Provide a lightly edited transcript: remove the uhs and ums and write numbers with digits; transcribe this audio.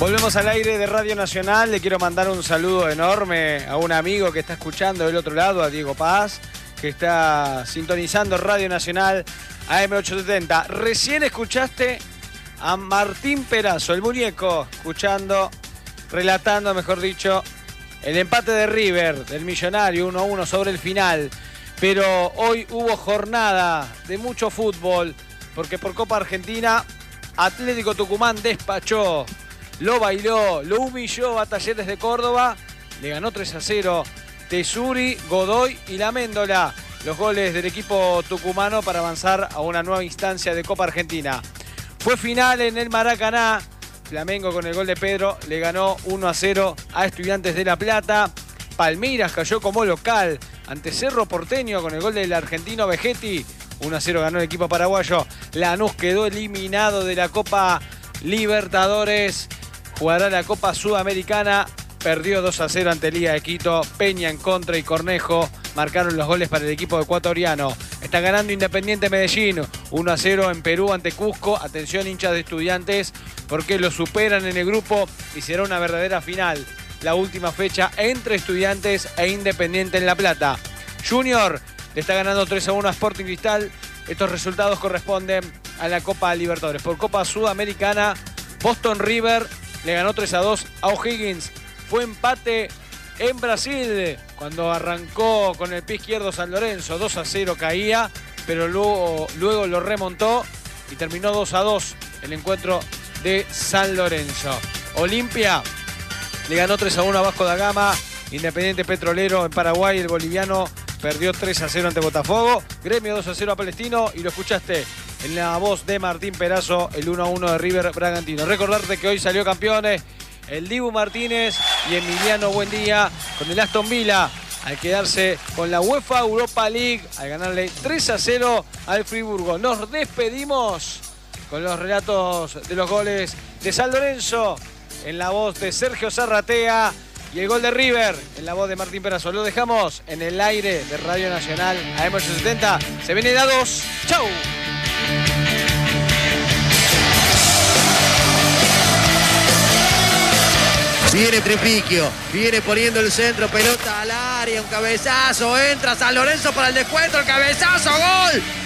Volvemos al aire de Radio Nacional. Le quiero mandar un saludo enorme a un amigo que está escuchando del otro lado, a Diego Paz, que está sintonizando Radio Nacional AM870. Recién escuchaste a Martín Perazo, el muñeco, relatando, mejor dicho, el empate de River, del Millonario, 1-1 sobre el final. Pero hoy hubo jornada de mucho fútbol, porque por Copa Argentina, Atlético Tucumán despachó, lo bailó, lo humilló a Talleres de Córdoba, le ganó 3-0 Tesuri, Godoy y La Méndola. Los goles del equipo tucumano para avanzar a una nueva instancia de Copa Argentina. Fue final en el Maracaná. Flamengo con el gol de Pedro le ganó 1-0 a Estudiantes de La Plata. Palmeiras cayó como local ante Cerro Porteño con el gol del argentino Vegetti. 1-0 ganó el equipo paraguayo. Lanús quedó eliminado de la Copa Libertadores. Jugará la Copa Sudamericana. Perdió 2-0 ante Liga de Quito. Peña en contra y Cornejo marcaron los goles para el equipo ecuatoriano. Está ganando Independiente Medellín 1-0 en Perú ante Cusco. Atención, hinchas de Estudiantes, porque lo superan en el grupo y será una verdadera final. La última fecha entre Estudiantes e Independiente en La Plata. Junior le está ganando 3-1 a Sporting Cristal. Estos resultados corresponden a la Copa Libertadores. Por Copa Sudamericana, Boston River le ganó 3-2 a O'Higgins. Fue empate en Brasil cuando arrancó con el pie izquierdo San Lorenzo. 2-0 caía, pero luego lo remontó y terminó 2-2 el encuentro de San Lorenzo. Olimpia le ganó 3-1 a Vasco da Gama. Independiente Petrolero en Paraguay, el boliviano perdió 3-0 ante Botafogo. Gremio 2-0 a Palestino, y lo escuchaste en la voz de Martín Perazo, el 1-1 de River Bragantino. Recordarte que hoy salió campeones el Dibu Martínez y Emiliano Buendía con el Aston Villa, al quedarse con la UEFA Europa League, al ganarle 3-0 al Friburgo. Nos despedimos con los relatos de los goles de San Lorenzo en la voz de Sergio Zarratea y el gol de River en la voz de Martín Perazo. Lo dejamos en el aire de Radio Nacional AM870. Se viene de A2. ¡Chau! Viene Tripiquio, viene poniendo el centro, pelota al área, un cabezazo, entra San Lorenzo para el descuento, el cabezazo, gol.